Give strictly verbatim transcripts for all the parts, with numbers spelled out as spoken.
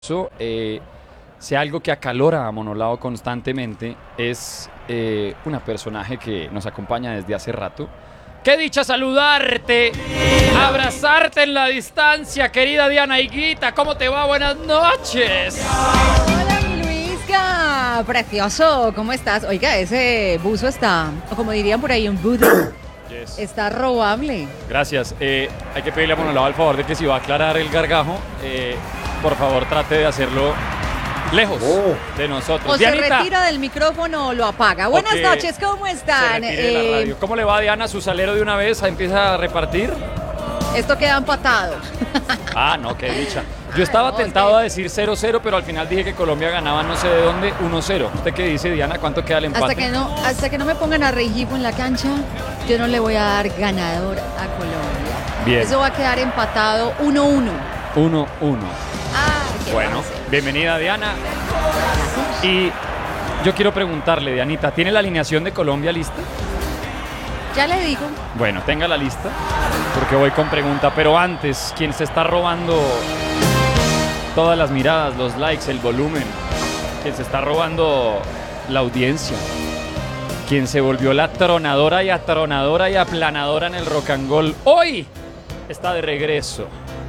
Eso, eh, si algo que acalora a Monolao constantemente es eh, una personaje que nos acompaña desde hace rato. ¡Qué dicha saludarte! ¡Abrazarte en la distancia, querida Diana Higuita! ¿Cómo te va? ¡Buenas noches! Hola, mi Luisca, precioso, ¿cómo estás? Oiga, ese buzo está, o como dirían por ahí, un buzo, Yes. está robable. Gracias. Eh, hay que pedirle a Monolao el favor de que si va a aclarar el gargajo, eh, por favor trate de hacerlo lejos Oh. de nosotros. O Dianita, se retira del micrófono o lo apaga. Buenas que noches, ¿cómo se están? retire de la Eh, radio. ¿Cómo le va, Diana? ¿Su salero de una vez empieza a repartir? esto queda empatado. Ah, no, qué dicha. Yo estaba no, tentado es que- a decir cero cero, pero al final dije que Colombia ganaba no sé de dónde, uno cero. ¿Usted qué dice, Diana? ¿Cuánto queda el empate? Hasta que no, hasta que no me pongan a Regifo en la cancha, yo no le voy a dar ganador a Colombia. Bien. Eso va a quedar empatado uno uno. uno uno. Ah, qué Bueno, base. bienvenida, Diana. Y yo quiero preguntarle, Dianita, ¿tiene la alineación de Colombia lista? Ya le digo. Bueno, tenga la lista, porque voy con pregunta. Pero antes, ¿quién se está robando todas las miradas, los likes, el volumen? ¿Quién se está robando la audiencia? ¿Quién se volvió la tronadora y atronadora y aplanadora en el rock and roll? Hoy está de regreso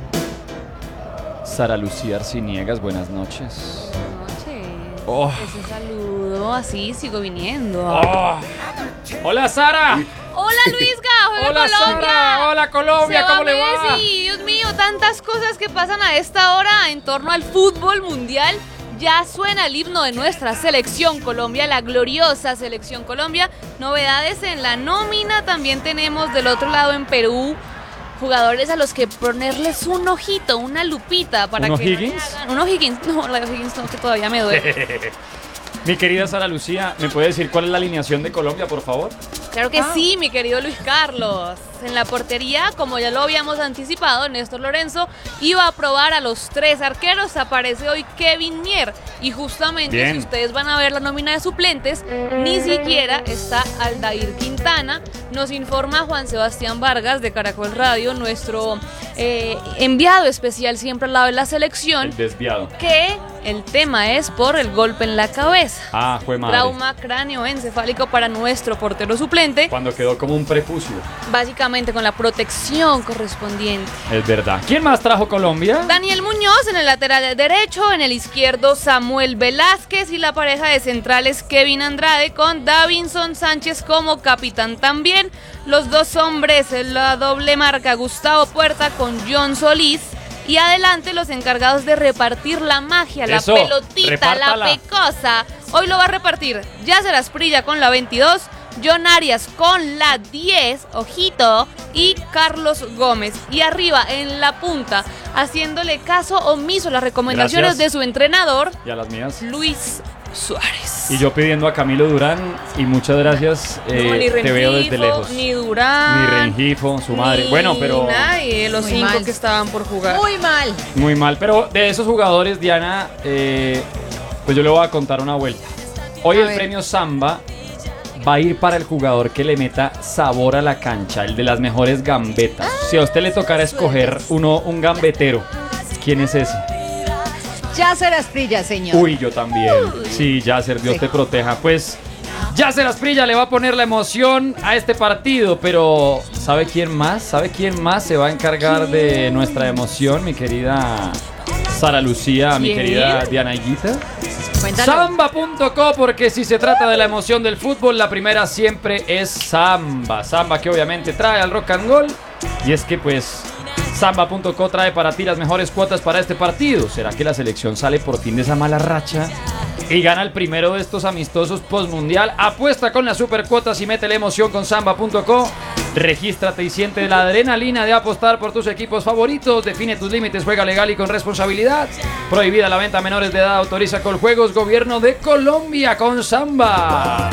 Sara Lucía Arciniegas, buenas noches. Noches. Oh. Ese saludo, así sigo viniendo. Oh. Hola, Sara. Hola Luisga, hola, Hola, Colombia. Sara. Hola, Colombia, Se ¿cómo le va? Messi. Dios mío, tantas cosas que pasan a esta hora en torno al fútbol mundial. Ya suena el himno de nuestra selección Colombia, la gloriosa selección Colombia. Novedades en la nómina, también tenemos del otro lado en Perú jugadores a los que ponerles un ojito, una lupita para ¿Un que no le O'Higgins? hagan- un O'Higgins, no, la de O'Higgins no, que todavía me duele. Mi querida Sara Lucía, ¿me puede decir cuál es la alineación de Colombia, por favor? Claro que Ah. sí, mi querido Luis Carlos. En la portería, como ya lo habíamos anticipado, Néstor Lorenzo iba a probar a los tres arqueros. Aparece hoy Kevin Mier. Y justamente, Bien. si ustedes van a ver la nómina de suplentes, ni siquiera está Aldair Quintana. Nos informa Juan Sebastián Vargas de Caracol Radio, nuestro eh, enviado especial siempre al lado de la selección, El desviado. que el tema es por el golpe en la cabeza. Ah, fue madre. Trauma cráneoencefálico para nuestro portero suplente. Cuando quedó como un prepucio. Básicamente con la protección correspondiente. Es verdad. ¿Quién más trajo Colombia? Daniel Muñoz en el lateral derecho, en el izquierdo Samuel Velázquez y la pareja de centrales Kevin Andrade con Davinson Sánchez como capitán también. Los dos hombres en la doble marca, Gustavo Puerta con John Solís. Y adelante los encargados de repartir la magia, Eso, la pelotita, repártala. la pecosa. Hoy lo va a repartir Yasser Asprilla con la veintidós, John Arias con la diez, ojito, y Carlos Gómez. Y arriba, en la punta, haciéndole caso omiso a las recomendaciones Gracias. de su entrenador, Y a las mías. Luis Suárez. Y yo pidiendo a Camilo Durán, y muchas gracias, eh, No, ni te veo desde Rengifo, lejos. ni Durán, Ni Rengifo, su madre. ni Bueno, pero nadie, los Muy cinco mal. que estaban por jugar. Muy mal. muy mal. Pero de esos jugadores, Diana, eh, pues yo le voy a contar una vuelta. Hoy A el ver. premio Samba va a ir para el jugador que le meta sabor a la cancha, el de las mejores gambetas. Si a usted le tocara escoger uno, un gambetero, ¿quién es ese? Yasser Asprilla, señor. Uy, yo también. Sí, Yasser, Dios Sí. te proteja. Pues Yasser Asprilla le va a poner la emoción a este partido, pero ¿sabe quién más? ¿Sabe quién más se va a encargar de nuestra emoción, mi querida Sara Lucía, mi ¿Quién? querida Diana Higuita? Cuéntalo. Samba punto co, porque si se trata de la emoción del fútbol, la primera siempre es Samba. Samba que obviamente trae al rock and roll. Y es que pues Samba punto co trae para ti las mejores cuotas para este partido. ¿Será que la selección sale por fin de esa mala racha y gana el primero de estos amistosos postmundial? Apuesta con las supercuotas y mete la emoción con Samba punto co. Regístrate y siente la adrenalina de apostar por tus equipos favoritos. Define tus límites, juega legal y con responsabilidad. Prohibida la venta a menores de edad. Autoriza Coljuegos, Gobierno de Colombia con Samba.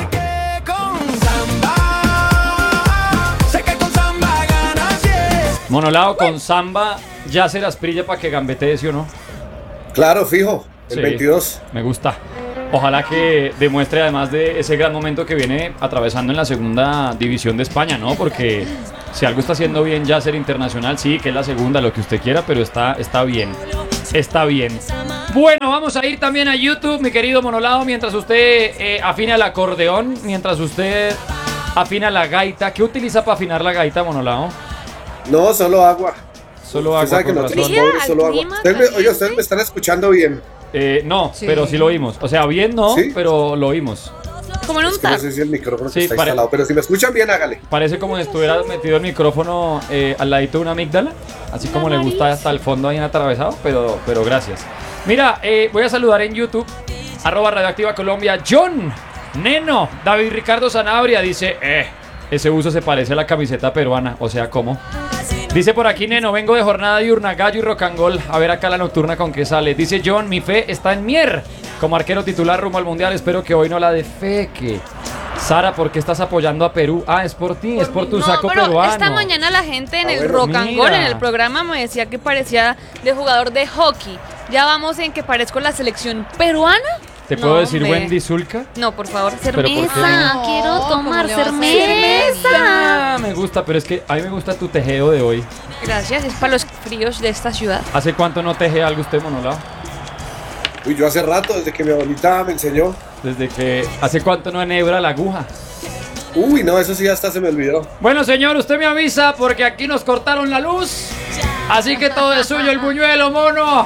Monolao con Samba, Yasser Asprilla para que gambetee, ¿sí o no? Claro, fijo. El Sí, veintidós. Me gusta. Ojalá que demuestre además de ese gran momento que viene atravesando en la segunda división de España, ¿no? Porque si algo está haciendo bien Yasser Internacional, sí, que es la segunda, lo que usted quiera, pero está, está bien. Está bien. Bueno, vamos a ir también a YouTube, mi querido Monolao, mientras usted eh, afina el acordeón, mientras usted afina la gaita. ¿Qué utiliza para afinar la gaita, Monolao? No, solo agua. Solo Usted agua, sabe que con nosotros razón. pobres solo agua. clima Usted me- oye, caliente. ustedes me están escuchando bien. Eh, no, Sí. pero sí lo oímos. O sea, bien no, ¿Sí? pero lo oímos. Como en Es un que no taco. sé si el micrófono Sí, está pare- instalado, pero si me escuchan bien, hágale. Parece como si estuviera metido el micrófono eh, al ladito de una amígdala. Así como le gusta hasta el fondo ahí en atravesado, pero, pero gracias. Mira, eh, voy a saludar en YouTube, arroba Radioactiva Colombia, John, Neno, David Ricardo Sanabria, dice, eh, ese uso se parece a la camiseta peruana, o sea, ¿cómo? Dice por aquí, Neno, vengo de jornada diurna, gallo y rock and roll, a ver acá la nocturna con qué sale. Dice John, mi fe está en Mier, como arquero titular rumbo al Mundial, espero que hoy no la defeque. Sara, ¿por qué estás apoyando a Perú? Ah, es por ti, es por tu No, saco pero peruano. esta mañana la gente en Ah, el bueno, Rock and mira. Roll, en el programa, me decía que parecía de jugador de hockey. Ya vamos en que parezco la selección peruana. ¿Te puedo No, decir hombre. Wendy Zulka? No, por favor, ¿Pero por qué cerveza. no? Quiero No, tomar ¿cómo le vas a cerveza. Ah, me gusta, pero es que a mí me gusta tu tejeo de hoy. Gracias, es para los fríos de esta ciudad. ¿Hace cuánto no teje algo usted, Monolao? Uy, yo hace rato, desde que mi abuelita me enseñó. Desde que... ¿Hace cuánto no enhebra la aguja? Uy, no, eso sí hasta se me olvidó. Bueno, señor, usted me avisa porque aquí nos cortaron la luz. Así que todo es suyo, el buñuelo, mono.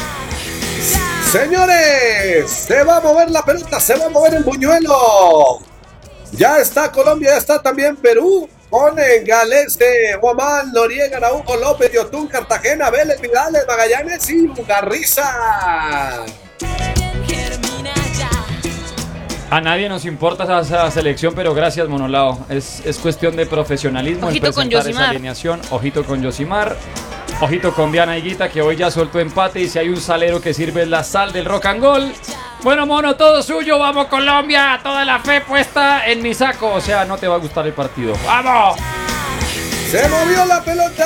Señores, se va a mover la pelota, se va a mover el buñuelo. Ya está Colombia, ya está también Perú. Ponen Galese, Guamán, Noriega, Naújo, López, Yotún, Cartagena, Vélez, Vidales, Magallanes y Ugarriza. A nadie nos importa esa, esa selección, pero gracias, Monolao. Es, es cuestión de profesionalismo. el Ojito con presentar esa Yosimar. alineación. Ojito con Yosimar. Ojito con Diana Higuita, que hoy ya soltó empate. Y si hay un salero que sirve es la sal del rock and roll. Bueno, mono, todo suyo. Vamos, Colombia. Toda la fe puesta en mi saco. O sea, no te va a gustar el partido. ¡Vamos! Se movió la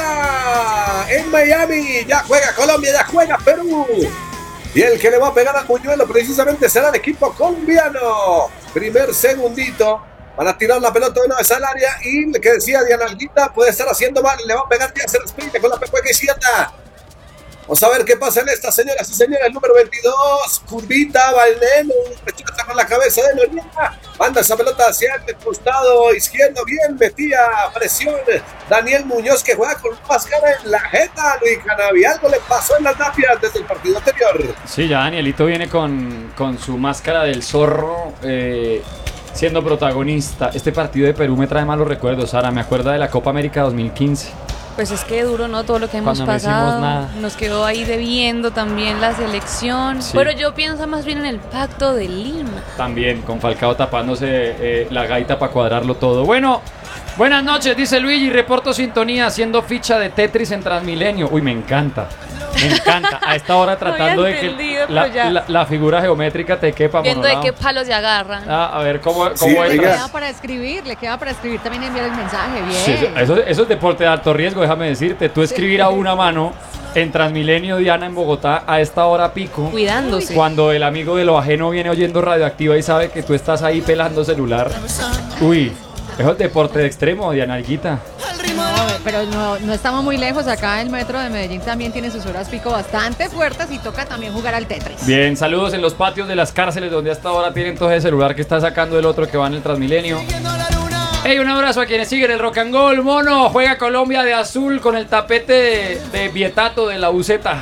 pelota en Miami. Ya juega Colombia, ya juega Perú. Y el que le va a pegar al buñuelo precisamente será el equipo colombiano. Primer segundito. Van a tirar la pelota de una vez al área. Y le que decía Diana Alguita puede estar haciendo mal. Le va a pegar Díaz el sprint con la pecueca izquierda. Vamos a ver qué pasa en esta, señoras y señores. El número veintidós, curvita, Valneno, rechaza con la cabeza de Noriega. Manda esa pelota hacia el costado izquierdo. Bien, metía presión Daniel Muñoz, que juega con máscara en la jeta. Luis Canavi, algo le pasó en las napias desde el partido anterior. Sí, ya Danielito viene con, con su máscara del zorro, eh, siendo protagonista. Este partido de Perú me trae malos recuerdos, Sara. Me acuerda de la Copa América dos mil quince. Pues es que duro, ¿no? Todo lo que hemos Cuando no hicimos pasado. nada. Nos quedó ahí debiendo también la selección. Sí. Pero yo pienso más bien en el pacto de Lima. También, con Falcao tapándose eh, la gaita para cuadrarlo todo. Bueno, buenas noches, dice Luigi. Reporto sintonía haciendo ficha de Tetris en Transmilenio. Uy, me encanta. Me encanta. A esta hora tratando de que entendido, la, pero ya. la- la figura geométrica te quepa, Viendo de Monolao. qué palos se agarran. Ah, a ver cómo, cómo Sí, entra. Le oiga. queda para escribir, le queda para escribir también enviar el mensaje. Bien. Sí, eso, eso- eso es deporte de alto riesgo, déjame decirte. Tú escribir a una mano en Transmilenio, Diana, en Bogotá, a esta hora pico. Cuidándose. Cuando el amigo de lo ajeno viene oyendo Radioactiva y sabe que tú estás ahí pelando celular. Uy, eso es deporte de extremo, Diana Alguita. No, pero no, no estamos muy lejos. Acá el metro de Medellín también tiene sus horas pico bastante fuertes y toca también jugar al Tetris. Bien, saludos en los patios de las cárceles donde hasta ahora tienen todo ese celular que está sacando el otro que va en el Transmilenio. Hey, un abrazo a quienes siguen el rock and roll. Mono, juega Colombia de azul con el tapete de, de Vietato de la buceta.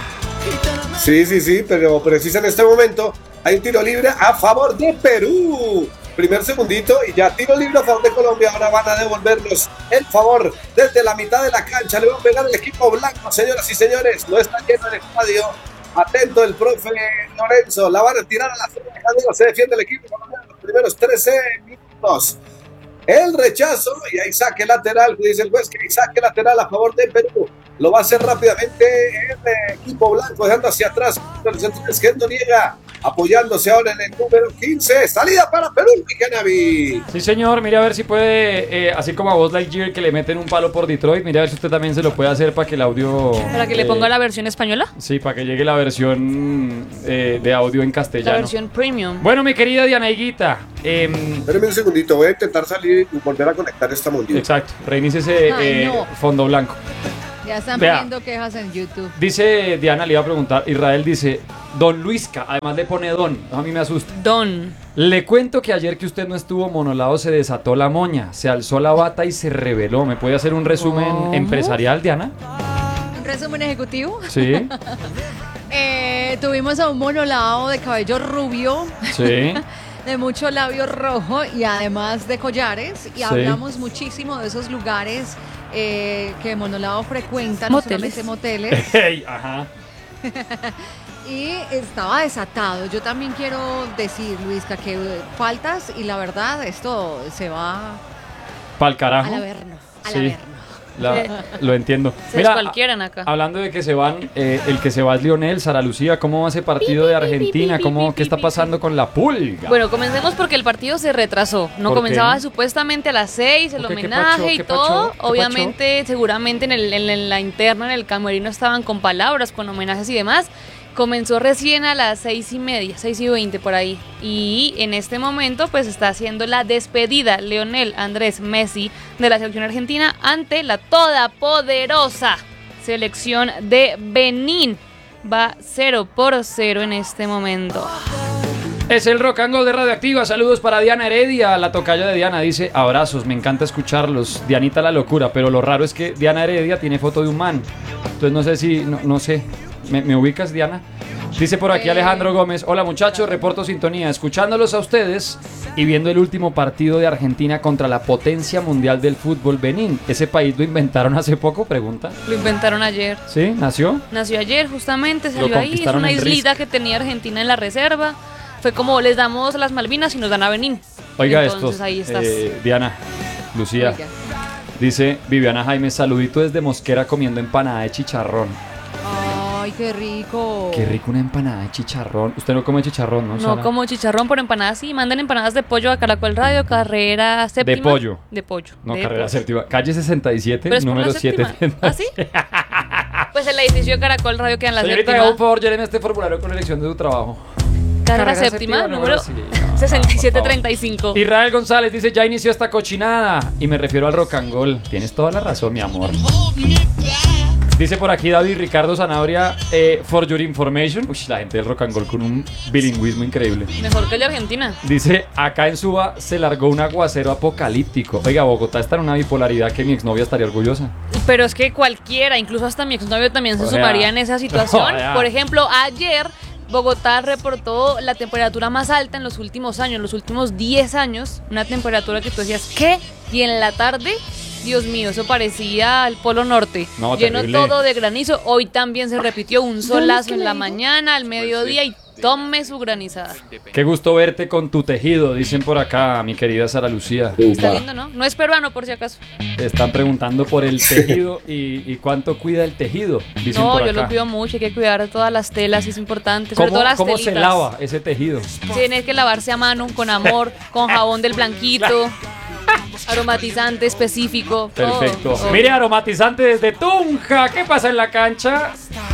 Sí, sí, sí, pero precisa en este momento hay un tiro libre a favor de Perú. Primer segundito y ya tiro libre a favor de Colombia. Ahora van a devolvernos el favor desde la mitad de la cancha. Le va a pegar el equipo blanco, señoras y señores. No está lleno el estadio. Atento el profe Lorenzo. La van a tirar a la zona de Cadena. Se defiende el equipo colombiano los primeros trece minutos. El rechazo y ahí saque lateral. Dice el juez que hay saque lateral a favor de Perú. Lo va a hacer rápidamente el equipo blanco, dejando hacia atrás. El centro que Noriega, apoyándose ahora en el número quince. Salida para Perú, Canavi. Sí, señor, mire a ver si puede, eh, así como a Buzz Lightyear que le meten un palo por Detroit, mire a ver si usted también se lo puede hacer para que el audio... Para que le eh, ponga la versión española. Sí, para que llegue la versión eh, de audio en La castellano. versión premium. Bueno, mi querida Diana Higuita, em, Espérame un segundito, voy a intentar salir y volver a conectar esta mundial. exacto, reiníciese Ay, eh, no. fondo blanco. Ya están Vea. pidiendo quejas en YouTube. Dice Diana, le iba a preguntar, Israel dice, Don Luisca, además le pone Don, a mí me asusta. Don. Le cuento que ayer que usted no estuvo monolado se desató la moña, se alzó la bata y se reveló. ¿Me puede hacer un resumen ¿Cómo? empresarial, Diana? Un resumen ejecutivo. Sí, Eh, tuvimos a un monolao de cabello rubio, sí. de mucho labio rojo y además de collares. Y Sí. hablamos muchísimo de esos lugares eh, que Monolao frecuenta, no Moteles. solamente moteles. Hey, ajá. Y estaba desatado. Yo también quiero decir, Luisca, que eh, faltas y la verdad esto se va Pa'l al carajo. averno. Al Sí. averno. La- lo entiendo. Se descualquieran acá. Hablando de que se van, eh, el que se va es Lionel, Sara Lucía, ¿cómo va ese partido de Argentina? ¿Cómo, ¿Qué está pasando con la pulga? Bueno, comencemos porque el partido se retrasó. No ¿Por comenzaba qué? supuestamente a las seis, el ¿Por qué? ¿Qué homenaje pacho? y ¿Qué todo. pacho? ¿Qué Obviamente, seguramente en, el- en- en la interna, en el camerino, estaban con palabras, con homenajes y demás. Comenzó recién a las seis y media, seis y veinte por ahí. Y en este momento, pues está haciendo la despedida Lionel Andrés Messi de la selección argentina ante la todopoderosa selección de Benín. Va cero por cero en este momento. Es el Rock and Roll de Radioactiva. Saludos para Diana Heredia, la tocaya de Diana. Dice, abrazos, me encanta escucharlos. Dianita la locura, pero lo raro es que Diana Heredia tiene foto de un man. Entonces no sé si, no, no sé. ¿Me, me ubicas, Diana? Dice por aquí Eh, Alejandro Gómez. Hola muchachos, reporto sintonía. Escuchándolos a ustedes y viendo el último partido de Argentina contra la potencia mundial del fútbol, Benín. ¿Ese país lo inventaron hace poco? Pregunta. Lo inventaron ayer. ¿Sí? ¿Nació? Nació ayer, justamente, Lo salió ahí. Es conquistaron una en islita Risk. que tenía Argentina en la reserva. Fue como les damos las Malvinas y nos dan a Benín. Oiga Entonces, esto, ahí estás. eh, Diana, Lucía. Oiga. Dice Viviana Jaime, saludito desde Mosquera comiendo empanada de chicharrón. Ay, qué rico. Qué rico una empanada de chicharrón. Usted no come chicharrón, ¿no? No Sara? como chicharrón por empanadas, sí. Mandan empanadas de pollo a Caracol Radio, carrera séptima. pollo. De pollo. No, de carrera pollo. séptima. Calle sesenta y siete, Pero es por número la siete. séptima. ¿Ah, sí? Pues el edificio de Caracol Radio queda en la Señorita, séptima. por favor, lléneme este formulario con elección de su trabajo. Carrera carrera séptima, séptima, número número sí. No, sesenta y siete por favor. treinta y cinco. Israel González dice, ya inició esta cochinada. Y me refiero al rock and roll. Tienes toda la razón, mi amor. Dice por aquí David Ricardo Zanabria, eh, for your information. Uy, la gente del rock and roll con un bilingüismo increíble. Mejor que el de Argentina. Dice, acá en Suba se largó un aguacero apocalíptico. Oiga, Bogotá está en una bipolaridad que mi exnovia estaría orgullosa. Pero es que cualquiera, incluso hasta mi exnovio también se O sea, sumaría en esa situación. o sea. Por ejemplo, ayer Bogotá reportó la temperatura más alta en los últimos años, en los últimos diez años. Una temperatura que tú decías, ¿qué? Y en la tarde, Dios mío, eso parecía el Polo Norte. No, lleno terrible. todo de granizo. Hoy también se repitió un solazo en la mañana, al mediodía y tome su granizada. Qué gusto verte con tu tejido, dicen por acá, mi querida Sara Lucía. Está lindo, ¿no? No es peruano, por si acaso. Están preguntando por el tejido y, y cuánto cuida el tejido, dicen No, por yo acá. lo cuido mucho, hay que cuidar todas las telas, es importante. Sobre todo ¿Cómo, las cómo se telitas. lava ese tejido? Tiene que lavarse a mano, con amor, con jabón del blanquito, aromatizante específico. todo, Perfecto. todo. Mire, aromatizante desde Tunja. ¿Qué pasa en la cancha?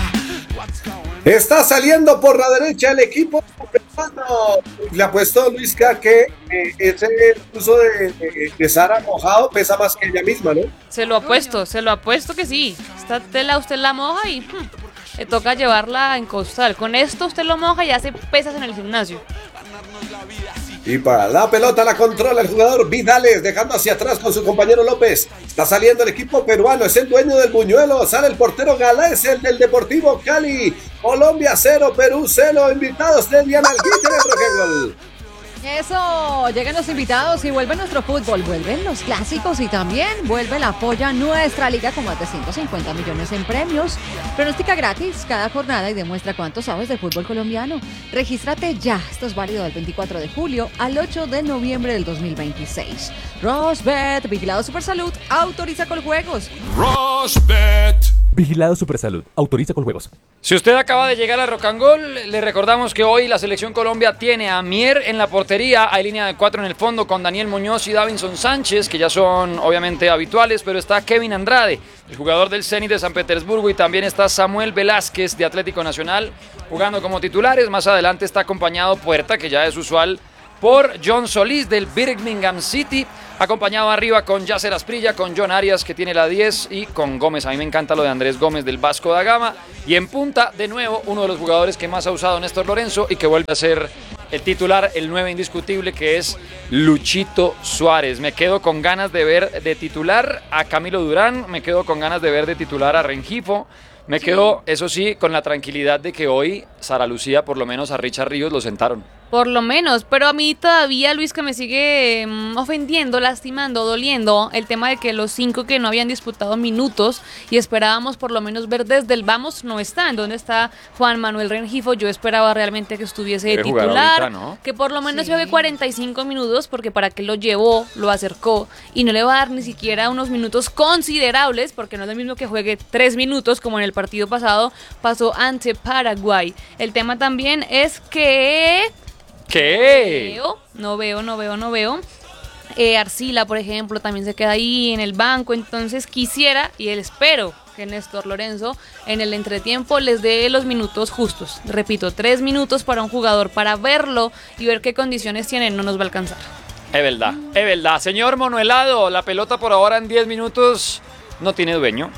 Está saliendo por la derecha el equipo peruano. Le apuesto, Luisca, que eh, ese uso de, de, de Sara mojado pesa más que ella misma, ¿no? Se lo apuesto, se lo apuesto que sí. Esta tela usted la moja y hmm, le toca llevarla en costal. Con esto usted lo moja y hace pesas en el gimnasio. Y para la pelota la controla el jugador Vidales, dejando hacia atrás con su compañero López. Está saliendo el equipo peruano, es el dueño del buñuelo. Sale el portero Galés, el del Deportivo Cali. Colombia cero, Perú cero. Invitados de Diana Alguite en el Rock and Roll. Eso, llegan los invitados y vuelve nuestro fútbol, vuelven los clásicos y también vuelve la polla nuestra liga con más de ciento cincuenta millones en premios. Pronóstica gratis cada jornada y demuestra cuánto sabes del fútbol colombiano. Regístrate ya, esto es válido del veinticuatro de julio al ocho de noviembre del dos mil veintiséis. Rosbet, Vigilado Supersalud, autoriza con juegos. Rosbet. Vigilado Supersalud. Autoriza con juegos. Si usted acaba de llegar a Rock and Roll, le recordamos que hoy la Selección Colombia tiene a Mier en la portería, hay línea de cuatro en el fondo con Daniel Muñoz y Davinson Sánchez, que ya son obviamente habituales, pero está Kevin Andrade, el jugador del Zenit de San Petersburgo, y también está Samuel Velázquez de Atlético Nacional jugando como titulares. Más adelante está acompañado Puerta, que ya es usual, por John Solís del Birmingham City. Acompañado arriba con Yasser Asprilla, con John Arias que tiene la diez y con Gómez. A mí me encanta lo de Andrés Gómez del Vasco da Gama. Y en punta, de nuevo, uno de los jugadores que más ha usado Néstor Lorenzo y que vuelve a ser el titular, el nueve indiscutible, que es Luchito Suárez. Me quedo con ganas de ver de titular a Camilo Durán, me quedo con ganas de ver de titular a Rengifo. Me Sí. quedo, eso sí, con la tranquilidad de que hoy Sara Lucía, por lo menos a Richard Ríos, lo sentaron. Por lo menos, pero a mí todavía, Luis, que me sigue mm, ofendiendo, lastimando, doliendo el tema de que los cinco que no habían disputado minutos y esperábamos por lo menos ver desde el vamos no están. ¿Dónde está Juan Manuel Rengifo? Yo esperaba realmente que estuviese de Debe jugar titular, ahorita, ¿no? que por lo menos Sí. lleve cuarenta y cinco minutos, porque para qué lo llevó, lo acercó y no le va a dar ni siquiera unos minutos considerables, porque no es lo mismo que juegue tres minutos como en el partido pasado pasó ante Paraguay. El tema también es que ¿Qué? veo, no veo, no veo, no veo. Eh, Arcila, por ejemplo, también se queda ahí en el banco. Entonces quisiera y él espero que Néstor Lorenzo en el entretiempo les dé los minutos justos. Repito, tres minutos para un jugador para verlo y ver qué condiciones tiene. No nos va a alcanzar. Es verdad, es verdad. Señor Monohelado, la pelota por ahora en diez minutos no tiene dueño.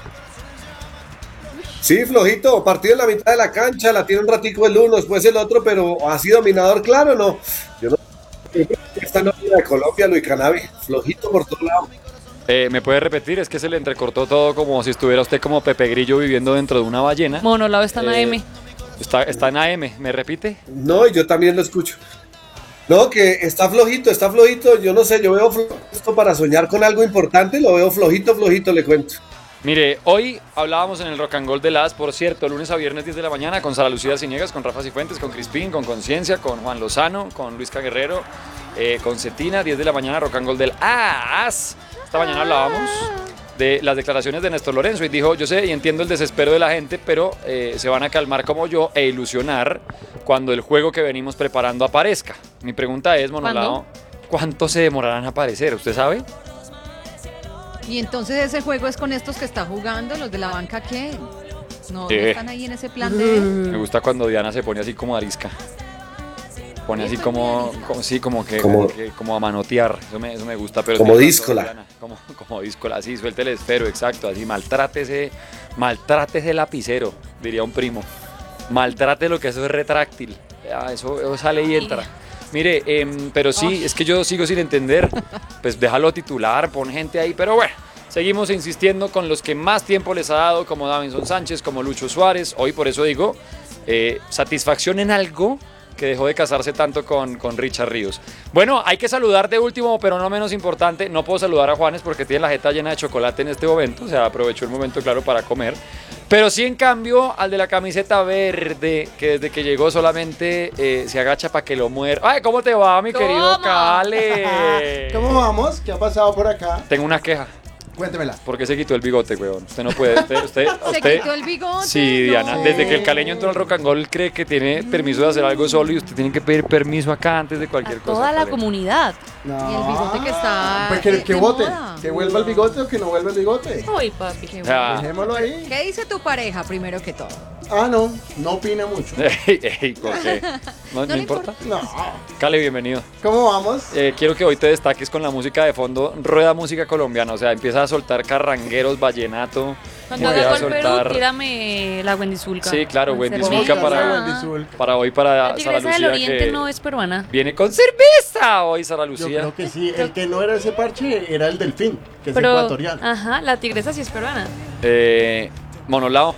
Sí, flojito, partido en la mitad de la cancha, la tiene un ratico el uno, después el otro, pero así dominador, claro, no. Yo no esta no es la de Colombia, Luis Canavi, flojito por todos lados. Eh, ¿Me puede repetir? Es que se le entrecortó todo como si estuviera usted como Pepe Grillo viviendo dentro de una ballena. Monolao está en Eh, A M. Está, está en A M, ¿me repite? No, y yo también lo escucho. No, que está flojito, está flojito, yo no sé, yo veo flojito para soñar con algo importante, lo veo flojito, flojito, le cuento. Mire, hoy hablábamos en el Rock and Roll de las, por cierto, lunes a viernes diez de la mañana con Sara Lucía Ciniegas, con Rafa Cifuentes, con Crispín, con Conciencia, con Juan Lozano, con Luisca Guerrero, eh, con Cetina, diez de la mañana Rock and Roll del AS. Esta mañana hablábamos de las declaraciones de Néstor Lorenzo y dijo, yo sé y entiendo el desespero de la gente, pero eh, se van a calmar como yo e ilusionar cuando el juego que venimos preparando aparezca. Mi pregunta es, Monolao, ¿cuánto se demorarán a aparecer? ¿Usted sabe? Y entonces ese juego es con estos que está jugando, los de la banca, ¿qué? No, no Eh. están ahí en ese plan de él. Me gusta cuando Diana se pone así como arisca. Pone así como, como sí, como que, Como- como, que- como a manotear. Eso me, eso me gusta. Pero Como sí, díscola. Diana, Como, como díscola, así, suelte el esfero, exacto. Así, maltrátese, maltrátese el lapicero, diría un primo. Maltrate lo que eso es retráctil. Ah, eso, eso sale y entra. Mire, em, pero sí, es que yo sigo sin entender. Pues déjalo titular, pon gente ahí, pero bueno. Seguimos insistiendo con los que más tiempo les ha dado, como Davinson Sánchez, como Lucho Suárez. Hoy, por eso digo, eh, satisfacción en algo que dejó de casarse tanto con, con Richard Ríos. Bueno, hay que saludar de último, pero no menos importante. No puedo saludar a Juanes porque tiene la jeta llena de chocolate en este momento. O sea, aprovechó el momento, claro, para comer. Pero sí, en cambio, al de la camiseta verde, que desde que llegó solamente eh, se agacha para que lo muera. ¡Ay, cómo te va, mi querido ¿Cómo? Cale! ¿Cómo vamos? ¿Qué ha pasado por acá? Tengo una queja. Cuéntemela. ¿Por qué se quitó el bigote, weón? Usted no puede. Usted, usted, Se usted- quitó el bigote. Sí, Diana. no. Desde que el caleño entró al rock and roll, cree que tiene permiso de hacer algo solo y usted tiene que pedir permiso acá antes de cualquier A cosa. toda la caleño. comunidad. No. Y el bigote que está Pues que, de- que de vote. moda. Que vuelva el bigote o que no vuelva el bigote. Uy, papi. Qué O bueno. sea, Dejémoslo ahí. ¿Qué dice tu pareja primero que todo? Ah, no. No opina mucho. ey, ey, ¿por qué? ¿No, no le importa? No. Cale, bienvenido. ¿Cómo vamos? Eh, quiero que hoy te destaques con la música de fondo, rueda música colombiana, o sea, empieza a soltar carrangueros, vallenato, Cuando empieza haga a gol Perú, soltar... tírame la Wendy Zulka. Sí, claro, Con Wendy cerveza. Zulka para- Wendy Zulka. Para hoy, para La Sara tigresa del Lucía, Oriente que no es peruana. viene con cerveza hoy, Sara Yo Lucía. creo que sí. El que no era ese parche era el delfín, que es Pero, ecuatoriano. ajá, la tigresa sí es peruana. Eh, Monolao,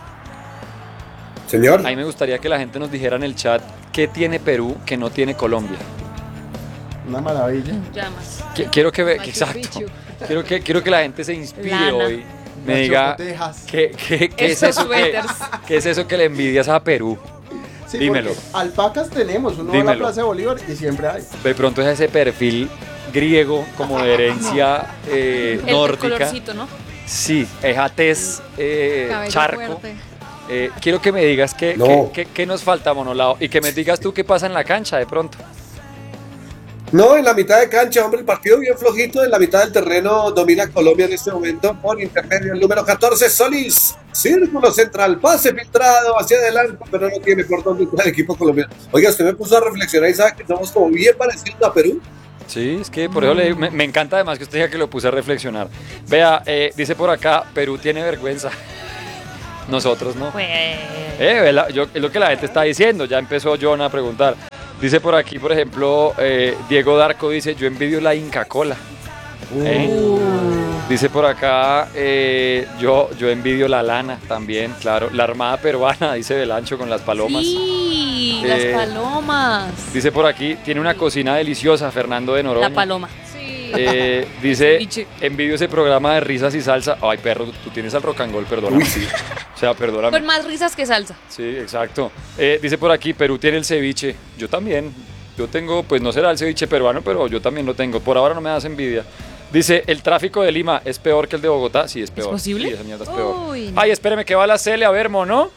Señor, a mí me gustaría que la gente nos dijera en el chat qué tiene Perú que no tiene Colombia. Una maravilla. Llamas. Qui- Quiero que, ve- Machu exacto. Picchu. Quiero que, quiero que la gente se inspire Lana. hoy. Me Las diga chocotejas. qué, qué- qué es Estos eso que, suéteres. qué es eso que le envidias a Perú. Sí, Dímelo. porque alpacas tenemos. Uno va a la Dímelo. Plaza de Bolívar y siempre hay. De pronto es ese perfil griego como de herencia eh, El, el nórdica. colorcito, ¿no? Sí, es a tez eh, Cabello charco. fuerte. Eh, quiero que me digas qué, No. qué- qué- qué nos falta, Monolao, y que me digas tú qué pasa en la cancha de pronto. no, en la mitad de cancha, hombre, el partido bien flojito, en la mitad del terreno domina Colombia en este momento por intermedio el número catorce, Solís, círculo central, pase filtrado hacia adelante, pero no tiene por dónde entrar el equipo colombiano. Oiga, usted me puso a reflexionar y sabe que somos como bien parecidos a Perú. Sí, es que por eso le, me, me encanta además que usted diga que lo puse a reflexionar. Vea, eh, dice por acá, Perú tiene vergüenza. Nosotros no. Pues... Eh, ve la- yo- es lo que la gente está diciendo, ya empezó John a preguntar. Dice por aquí, por ejemplo, eh, Diego Darco dice, yo envidio la Inca Cola. ¿Eh? Dice por acá, eh, yo, yo envidio la lana también, claro. La Armada Peruana, dice Belancho, con las palomas. Sí, Eh, las palomas. Dice por aquí, tiene una cocina deliciosa, Fernando de Noroña. La paloma. Sí. Eh, dice, Ceviche. envidio ese programa de risas y salsa. Ay, perro, tú, tú tienes al rock and roll, perdóname. Uy, sí. O sea, perdóname. Con más risas que salsa. Sí, exacto. Eh, dice por aquí, Perú tiene el ceviche. Yo también. Yo tengo, pues no será el ceviche peruano, pero yo también lo tengo. Por ahora no me das envidia. Dice, el tráfico de Lima es peor que el de Bogotá. Sí, es peor. posible? Sí, esa mierda es peor. Uy, no. Ay, espéreme que va la Cele a ver, mono.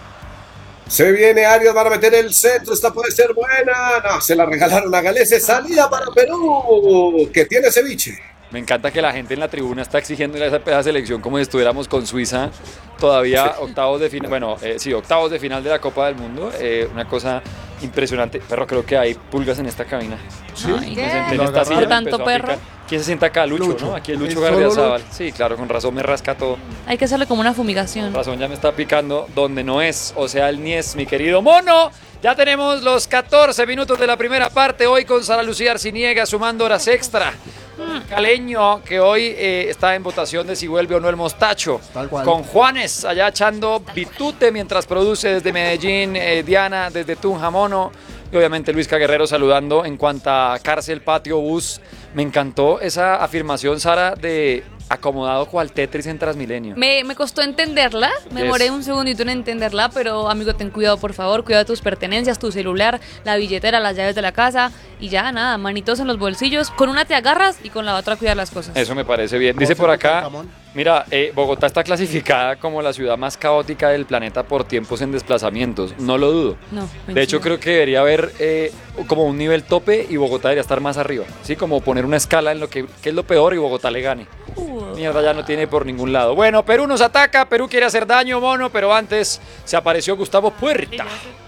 Se viene Arias, van a meter el centro, esta puede ser buena. No, se la regalaron a Galese, salida para Perú, que tiene ceviche. Me encanta que la gente en la tribuna está exigiendo a esa pedazo de selección como si estuviéramos con Suiza. Todavía octavos de final, bueno, eh, sí, octavos de final de la Copa del Mundo. Eh, una cosa impresionante. Perro, creo que hay pulgas en esta cabina. Ay, ¿Qué? En Lo esta agarraron. silla Por me tanto empezó a perro. picar. ¿Quién se sienta acá? Lucho, Lucho. ¿no? Aquí el Es Lucho solo Gardiazabal. Sí, claro, con razón me rasca todo. Hay que hacerle como una fumigación. Con razón ya me está picando donde no es, o sea, el Nies, mi querido mono. Ya tenemos los catorce minutos de la primera parte, hoy con Sara Lucía Arciniega sumando horas extra. Caleño, que hoy eh, está en votación de si vuelve o no el mostacho. Tal cual. Con Juanes, allá echando bitute mientras produce desde Medellín, eh, Diana desde Tunja Mono. Y obviamente Luisca Guerrero saludando en cuanto a cárcel, patio, bus. Me encantó esa afirmación, Sara, de acomodado cual Tetris en Transmilenio. Me, me costó entenderla, me Yes. demoré un segundito en entenderla, pero amigo, ten cuidado por favor, cuida de tus pertenencias, tu celular, la billetera, las llaves de la casa y ya, nada, manitos en los bolsillos, con una te agarras y con la otra cuidar las cosas. Eso me parece bien. Dice por acá, mira, eh, Bogotá está clasificada como la ciudad más caótica del planeta por tiempos en desplazamientos. No lo dudo. No, De hecho, creo que debería haber eh, como un nivel tope y Bogotá debería estar más arriba. ¿Sí? Como poner una escala en lo que, que es lo peor y Bogotá le gane. Mierda, ya no tiene por ningún lado. Bueno, Perú nos ataca, Perú quiere hacer daño, mono, pero antes se apareció Gustavo Puerta.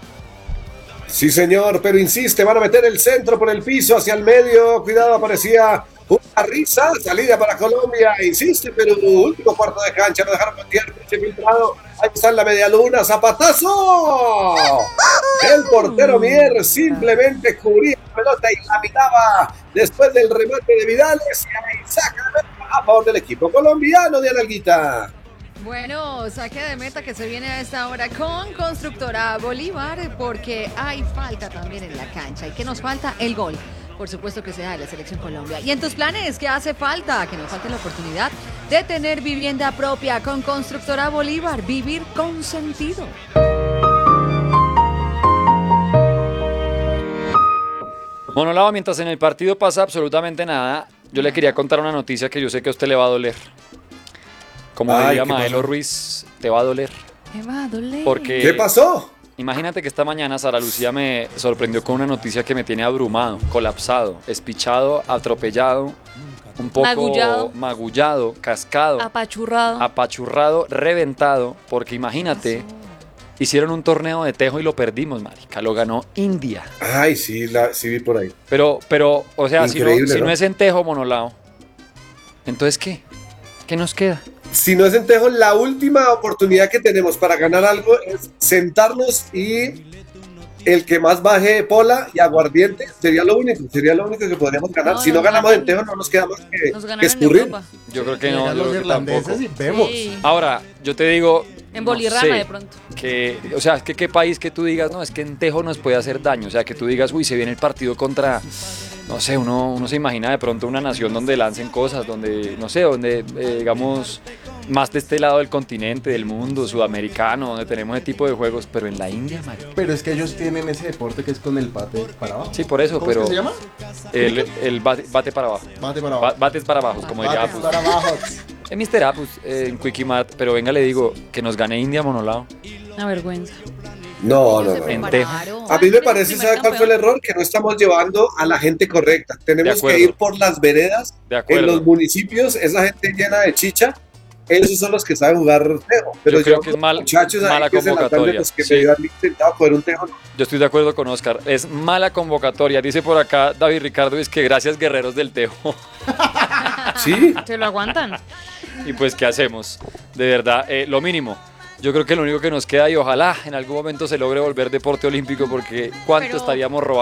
Sí, señor, pero insiste, van a meter el centro por el piso hacia el medio. Cuidado, aparecía una risa, salida para Colombia. Insiste, pero último cuarto de cancha, lo dejaron patear, pinche filtrado. Ahí está en la media luna, zapatazo. El portero Mier simplemente cubría la pelota y la miraba después del remate de Vidales. Y ahí saca de meta a favor del equipo colombiano de Analguita. Bueno, saque de meta que se viene a esta hora con Constructora Bolívar porque hay falta también en la cancha. ¿Y qué nos falta? El gol. Por supuesto que sea de la Selección Colombia. ¿Y en tus planes qué hace falta? Que nos falte la oportunidad de tener vivienda propia con Constructora Bolívar. Vivir con sentido. Monolado, mientras en el partido pasa absolutamente nada, yo le quería contar una noticia que yo sé que a usted le va a doler. Como Ay, diría ¿qué Maelo pasó? Ruiz, te va a doler. Me va a doler. Porque ¿Qué pasó? imagínate que esta mañana Sara Lucía me sorprendió con una noticia que me tiene abrumado, colapsado, espichado, atropellado, un poco Magullado. magullado, cascado, Apachurrado. apachurrado, reventado, porque imagínate, hicieron un torneo de tejo y lo perdimos, marica, lo ganó India. Ay, sí, la, sí vi por ahí. Pero, pero, o sea, si, no, Increíble, si no ¿no? es en tejo, Monolao, entonces ¿qué? ¿Qué nos queda? Si no es en Tejo, la última oportunidad que tenemos para ganar algo es sentarnos y el que más baje pola y aguardiente sería lo único, sería lo único que podríamos ganar. No, si no nos ganamos en ganan- Tejo, no nos queda más que, Nos que ganaron en escurrir. Europa. Yo creo que no, Llegan yo los creo que tampoco. irlandeses y vemos. Sí. Ahora, yo te digo... En no Bolirrama sé, de pronto. Que, o sea, es que qué país que tú digas, no, es que en Tejo nos puede hacer daño. O sea, que tú digas, uy, se viene el partido contra, no sé, uno, uno se imagina de pronto una nación donde lancen cosas, donde, no sé, donde, eh, digamos, más de este lado del continente, del mundo, sudamericano, donde tenemos ese tipo de juegos, pero en la India, Mario. Pero es que ellos tienen ese deporte que es con el bate para abajo. Sí, por eso, ¿Cómo pero es que se llama? el, el bate, bate para abajo. Bate para Ba- abajo. bates para abajo, como diría Bate Apus. para abajo. Es mister Apus eh, en Quickie Mart, pero venga, le digo, que nos gane India, Monolao. Una vergüenza. No, no, Se no. prepararon. A mí me Primer parece, ¿sabe cuál fue el error? Que no estamos llevando a la gente correcta. De Tenemos acuerdo. que ir por las veredas, De en acuerdo. los municipios, esa gente llena de chicha, esos son los que saben jugar tejo. Pero Yo creo yo, que es mal- muchachos, mala ahí que se la convocatoria, los que sí. me han intentado coger un tejo, no. Yo estoy de acuerdo con Oscar, es mala convocatoria. Dice por acá David Ricardo, es que gracias guerreros del Tejo. Sí, Se lo aguantan. Y pues, ¿qué hacemos? De verdad, eh, lo mínimo. Yo creo que lo único que nos queda, y ojalá en algún momento se logre volver deporte olímpico, porque cuánto Pero- estaríamos robando.